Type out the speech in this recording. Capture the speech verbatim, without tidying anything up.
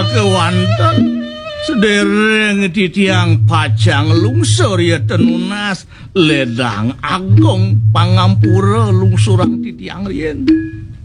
kewanten sedereng di tiang pajang lungsur ya tenunas ledang agong pangampura lungsurang di tiang rien